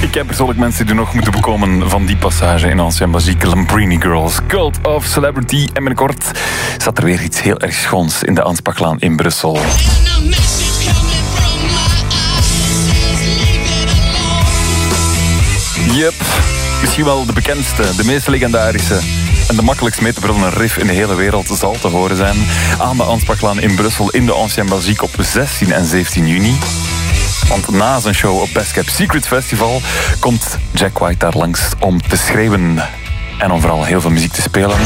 Ik ken persoonlijk mensen die nog moeten bekomen van die passage in Ancien Basique. Lambrini Girls, Cult of Celebrity. En binnenkort staat er weer iets heel erg schoons in de Anspachlaan in Brussel. Yep, misschien wel de bekendste, de meest legendarische en de makkelijkst mee te brullen riff in de hele wereld zal te horen zijn aan de Anspachlaan in Brussel in de Ancien Basique op 16 en 17 juni. Want na zijn show op Best Kept Secret Festival komt Jack White daar langs om te schreeuwen en om vooral heel veel muziek te spelen.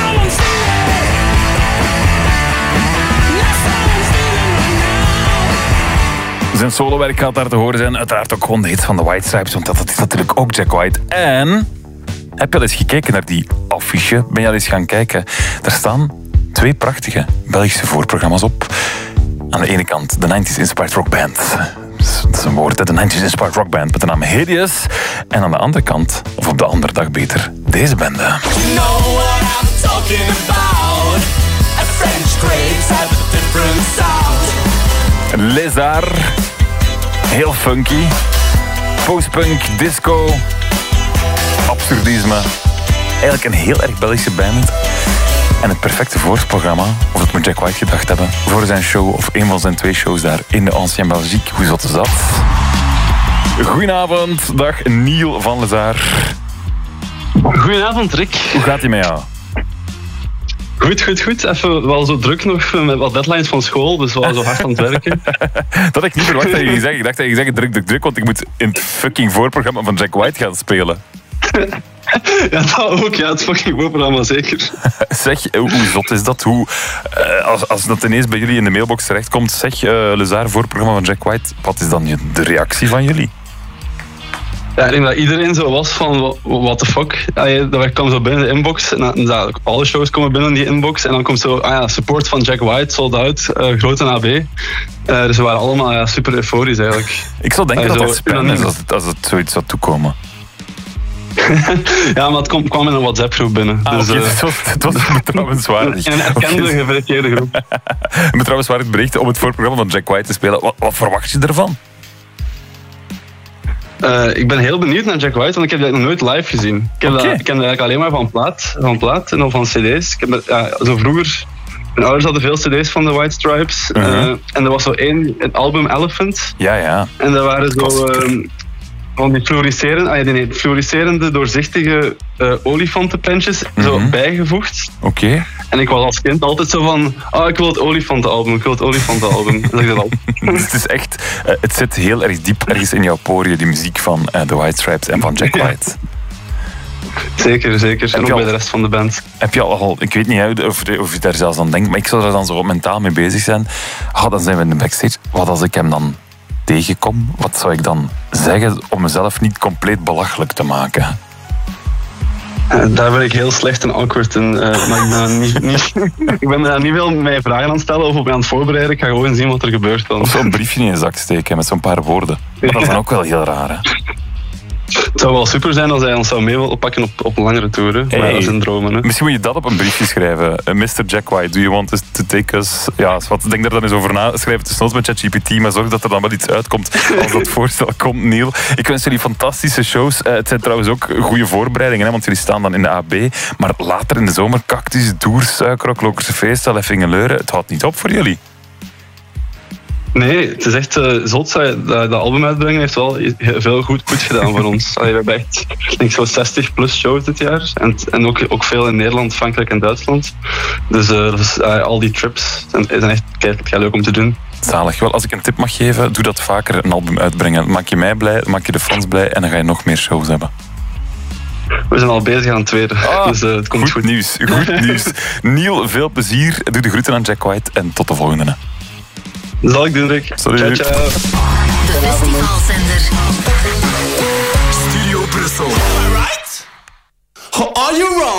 Zijn solowerk gaat daar te horen zijn. Uiteraard ook gewoon de hits van de White Stripes, want dat is natuurlijk ook Jack White. En heb je al eens gekeken naar die affiche? Ben je al eens gaan kijken? Daar staan 2 prachtige Belgische voorprogramma's op. Aan de ene kant de 90s Inspired Rock Band. Dat is een woord, de 90s Inspired Rock Band met de naam Hideous. En aan de andere kant, of op de andere dag beter, deze bende. You know what I'm talking about. A French grapes have a different sound. Lézard. Heel funky. Postpunk, disco. Absurdisme. Eigenlijk een heel erg Belgische band. En het perfecte voorprogramma, of het moet Jack White gedacht hebben, voor zijn show of een van zijn 2 shows daar in de Ancien Basique. Hoe zat is dat? Goedenavond, dag Niel van Lézard. Goedenavond Rick. Hoe gaat ie met jou? Goed. Even wel zo druk nog met wat deadlines van school, dus wel zo hard aan het werken. Dat had ik niet verwacht dat je ging zeggen. Ik dacht dat je ging zeggen druk, want ik moet in het fucking voorprogramma van Jack White gaan spelen. Ja, dat ook. Ja, het fucking voorprogramma, zeker. Zeg, hoe zot is dat? Als dat ineens bij jullie in de mailbox terechtkomt, zeg Lézard, voorprogramma van Jack White, wat is dan de reactie van jullie? Ja, ik denk dat iedereen zo was van, what the fuck. Dat kwam zo binnen de inbox, en dan, alle shows komen binnen die inbox, en dan komt zo, support van Jack White, sold out, grote AB. Dus we waren allemaal super euforisch eigenlijk. Ik zou denken dat het spannend is als het zoiets zou toekomen. Ja, maar het kwam in een WhatsApp-groep binnen. Dus, het was een betrouwenswaardig. En een erkende, geverifieerde groep. Een betrouwenswaardig bericht om het voorprogramma van Jack White te spelen. Wat verwacht je ervan? Ik ben heel benieuwd naar Jack White, want ik heb dat nog nooit live gezien. Ik ken eigenlijk alleen maar van plaat en of van cd's. Ik heb zo vroeger... Mijn ouders hadden veel cd's van de White Stripes. En er was zo een album Elephant. Ja. En daar waren zo... van die fluoriserende, doorzichtige olifantenprentjes zo bijgevoegd. Oké. En ik was als kind altijd zo van, ik wil het olifantenalbum. En dat ik dat al. Dus het is echt, het zit heel erg diep ergens in jouw poriën, die muziek van The White Stripes en van Jack White. Zeker. En ook bij de rest van de band. Heb je al, ik weet niet of je daar zelfs aan denkt, maar ik zou er dan zo mentaal mee bezig zijn. Dan zijn we in de backstage. Wat als ik hem dan tegenkom? Wat zou ik dan zeggen om mezelf niet compleet belachelijk te maken? Daar ben ik heel slecht en awkward in. Maar ik ben daar niet veel mee vragen aan het stellen of op aan het voorbereiden. Ik ga gewoon zien wat er gebeurt dan. Of zo'n briefje in je zak steken met zo'n paar woorden. Maar dat is dan ook wel heel raar, hè? Het zou wel super zijn als hij ons zou mee willen pakken op langere toeren. Maar dat zijn dromen. Hè. Misschien moet je dat op een briefje schrijven. Mr. Jack White, do you want us to take us... Ja, wat, denk daar dan eens over na. Schrijf het desnoods met ChatGPT, maar zorg dat er dan wel iets uitkomt als dat voorstel komt, Neil. Ik wens jullie fantastische shows. Het zijn trouwens ook goede voorbereidingen, hè, want jullie staan dan in de AB. Maar later in de zomer, Cactus, Doers, Suikerrok, Lokerse Feest, Effingeleuren. Het houdt niet op voor jullie. Nee, het is echt zot. Dat album uitbrengen heeft wel veel goed gedaan voor ons. We hebben echt, denk zo 60 plus shows dit jaar. En ook veel in Nederland, Frankrijk en Duitsland. Dus al die trips zijn echt kei leuk om te doen. Zalig. Wel, als ik een tip mag geven, doe dat vaker, een album uitbrengen. Maak je mij blij, maak je de fans blij en dan ga je nog meer shows hebben. We zijn al bezig aan het tweede, dus het komt goed. Goed nieuws. Neil, veel plezier. Doe de groeten aan Jack White en tot de volgende. Dat zal ik doen, Rick. Salut. Ciao. De festivalzender. Studio Brussel. Are you wrong?